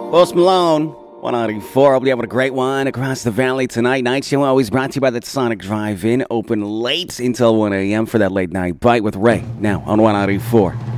Post Malone, 194. Hope you having a great one across the valley tonight. Night show always brought to you by the Sonic Drive-In. Open late until 1 a.m. for that late night bite with Ray. Now on 194.